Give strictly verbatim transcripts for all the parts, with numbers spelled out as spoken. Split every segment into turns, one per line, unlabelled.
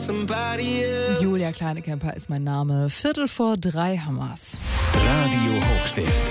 Julia Kleinekemper ist mein Name. Viertel vor drei Hammers.
Radio Hochstift.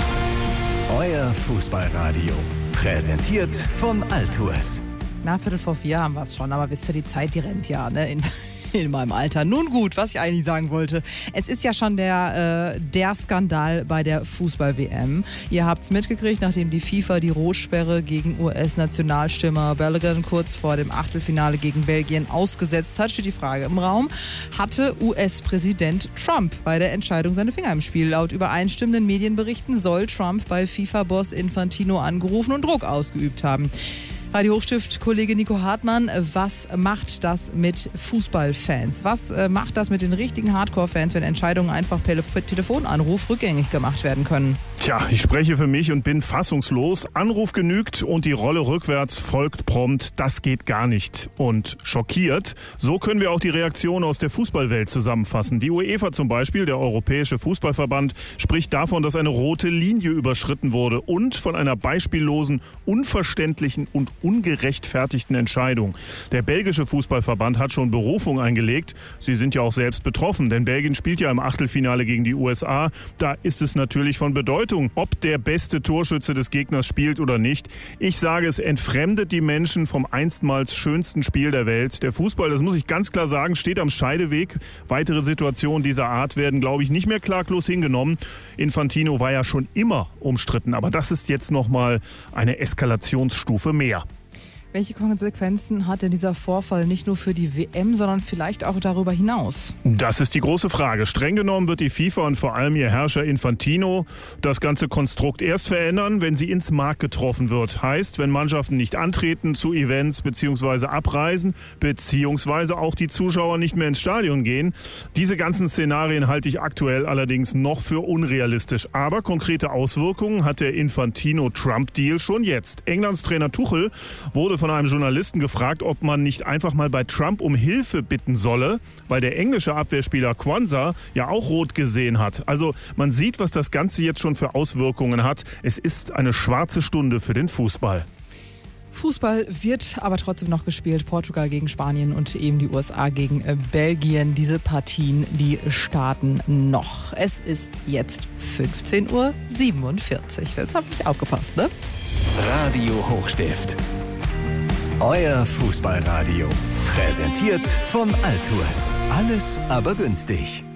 Euer Fußballradio. Präsentiert von Altours.
Na, Viertel vor vier haben wir es schon, aber wisst ihr, die Zeit, die rennt ja, ne? In In meinem Alter. Nun gut, was ich eigentlich sagen wollte. Es ist ja schon der, äh, der Skandal bei der Fußball-W M. Ihr habt's mitgekriegt, nachdem die FIFA die Rotsperre gegen U S-Nationalstürmer Balogun kurz vor dem Achtelfinale gegen Belgien ausgesetzt hat, steht die Frage im Raum: Hatte U S-Präsident Trump bei der Entscheidung seine Finger im Spiel? Laut übereinstimmenden Medienberichten soll Trump bei FIFA-Boss Infantino angerufen und Druck ausgeübt haben. Radio Hochstift-Kollege Nico Hartmann, was macht das mit Fußballfans? Was äh, macht das mit den richtigen Hardcore-Fans, wenn Entscheidungen einfach per Telefonanruf rückgängig gemacht werden können?
Tja, ich spreche für mich und bin fassungslos. Anruf genügt und die Rolle rückwärts folgt prompt. Das geht gar nicht. Und schockiert. So können wir auch die Reaktion aus der Fußballwelt zusammenfassen. Die UEFA zum Beispiel, der Europäische Fußballverband, spricht davon, dass eine rote Linie überschritten wurde und von einer beispiellosen, unverständlichen und ungerechtfertigten Entscheidung. Der belgische Fußballverband hat schon Berufung eingelegt. Sie sind ja auch selbst betroffen, denn Belgien spielt ja im Achtelfinale gegen die U S A. Da ist es natürlich von Bedeutung, ob der beste Torschütze des Gegners spielt oder nicht. Ich sage, es entfremdet die Menschen vom einstmals schönsten Spiel der Welt. Der Fußball, das muss ich ganz klar sagen, steht am Scheideweg. Weitere Situationen dieser Art werden, glaube ich, nicht mehr klaglos hingenommen. Infantino war ja schon immer umstritten, aber das ist jetzt nochmal eine Eskalationsstufe mehr.
Welche Konsequenzen hat denn dieser Vorfall nicht nur für die W M, sondern vielleicht auch darüber hinaus?
Das ist die große Frage. Streng genommen wird die FIFA und vor allem ihr Herrscher Infantino das ganze Konstrukt erst verändern, wenn sie ins Mark getroffen wird. Heißt, wenn Mannschaften nicht antreten zu Events bzw. abreisen, beziehungsweise auch die Zuschauer nicht mehr ins Stadion gehen. Diese ganzen Szenarien halte ich aktuell allerdings noch für unrealistisch. Aber konkrete Auswirkungen hat der Infantino-Trump-Deal schon jetzt. Englands Trainer Tuchel wurde von einem Journalisten gefragt, ob man nicht einfach mal bei Trump um Hilfe bitten solle, weil der englische Abwehrspieler Quansah ja auch rot gesehen hat. Also man sieht, was das Ganze jetzt schon für Auswirkungen hat. Es ist eine schwarze Stunde für den Fußball.
Fußball wird aber trotzdem noch gespielt. Portugal gegen Spanien und eben die U S A gegen äh, Belgien. Diese Partien, die starten noch. Es ist jetzt fünfzehn Uhr siebenundvierzig. Jetzt habe ich aufgepasst, ne?
Radio Hochstift. Euer Fußballradio. Präsentiert von Altours. Alles aber günstig.